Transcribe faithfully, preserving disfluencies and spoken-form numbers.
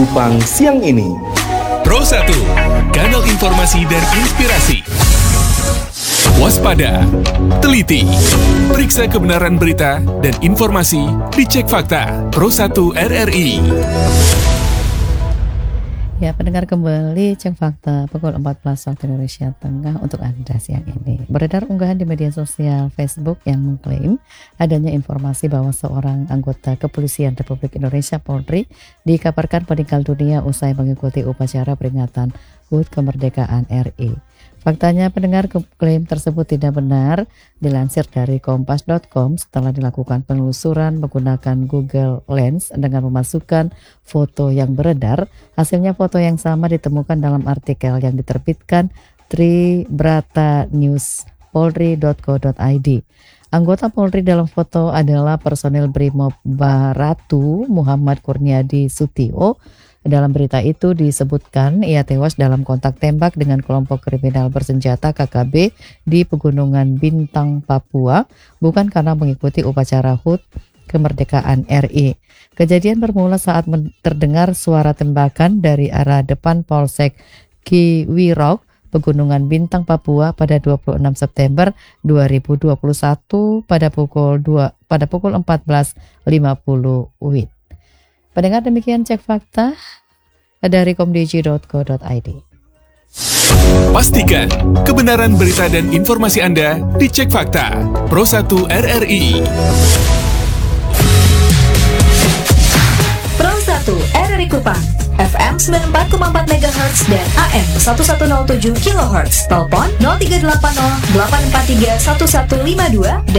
Kupang siang ini. Pro satu, kanal informasi dan inspirasi. Waspada, teliti, periksa kebenaran berita dan informasi, dicek fakta. Pro satu R R I. Ya, pendengar, kembali cek fakta pukul empat belas waktu Indonesia Tengah untuk Anda siang ini. Beredar unggahan di media sosial Facebook yang mengklaim adanya informasi bahwa seorang anggota Kepolisian Republik Indonesia Polri dikabarkan meninggal dunia usai mengikuti upacara peringatan H U T Kemerdekaan R I. Faktanya, pendengar, klaim tersebut tidak benar. Dilansir dari kompas dot com, setelah dilakukan penelusuran menggunakan Google Lens dengan memasukkan foto yang beredar, hasilnya foto yang sama ditemukan dalam artikel yang diterbitkan tribratanews polri dot co dot i d. Anggota Polri dalam foto adalah personel Brimob Baratu Muhammad Kurniadi Sutio. Dalam berita itu disebutkan ia tewas dalam kontak tembak dengan kelompok kriminal bersenjata K K B di Pegunungan Bintang, Papua, bukan karena mengikuti upacara H U T Kemerdekaan R I. Kejadian bermula saat terdengar suara tembakan dari arah depan Polsek Kiwirok, Pegunungan Bintang, Papua pada dua puluh enam September dua ribu dua puluh satu pada pukul dua pada pukul empat belas lima puluh W I B. Pendengar, demikian cek fakta dari komdigi dot co dot i d. Pastikan kebenaran berita dan informasi Anda dicek fakta. Pro satu R R I. Pro satu R R I Kupang, F M sembilan puluh empat koma empat megahertz dan A M seribu seratus tujuh kilohertz. Telepon nol tiga delapan nol delapan empat tiga satu satu lima dua dan